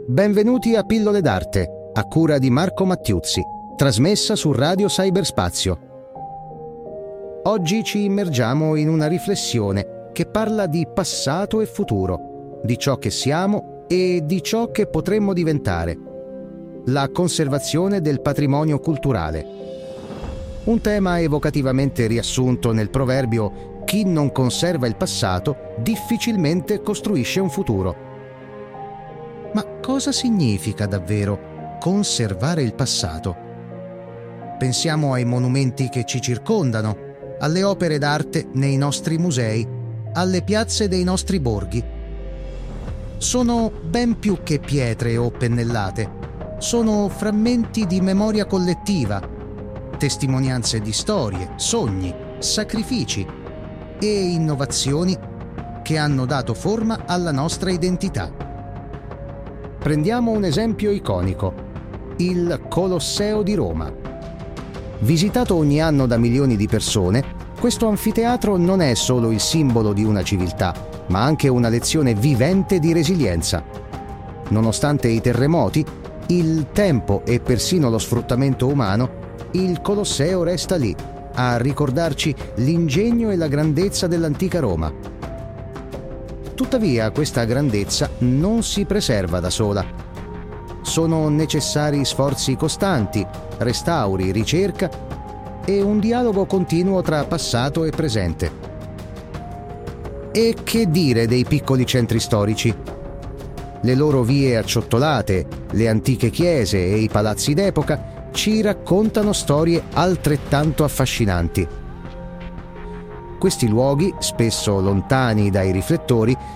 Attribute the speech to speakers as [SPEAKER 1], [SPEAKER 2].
[SPEAKER 1] Benvenuti a Pillole d'Arte, a cura di Marco Mattiuzzi, trasmessa su Radio Cyberspazio. Oggi ci immergiamo in una riflessione che parla di passato e futuro, di ciò che siamo e di ciò che potremmo diventare. La conservazione del patrimonio culturale. Un tema evocativamente riassunto nel proverbio «Chi non conserva il passato difficilmente costruisce un futuro». Ma cosa significa davvero conservare il passato? Pensiamo ai monumenti che ci circondano, alle opere d'arte nei nostri musei, alle piazze dei nostri borghi. Sono ben più che pietre o pennellate. Sono frammenti di memoria collettiva, testimonianze di storie, sogni, sacrifici e innovazioni che hanno dato forma alla nostra identità. Prendiamo un esempio iconico, il Colosseo di Roma. Visitato ogni anno da milioni di persone, questo anfiteatro non è solo il simbolo di una civiltà, ma anche una lezione vivente di resilienza. Nonostante i terremoti, il tempo e persino lo sfruttamento umano, il Colosseo resta lì, a ricordarci l'ingegno e la grandezza dell'antica Roma. Tuttavia, questa grandezza non si preserva da sola. Sono necessari sforzi costanti, restauri, ricerca e un dialogo continuo tra passato e presente. E che dire dei piccoli centri storici? Le loro vie acciottolate, le antiche chiese e i palazzi d'epoca ci raccontano storie altrettanto affascinanti. Questi luoghi, spesso lontani dai riflettori,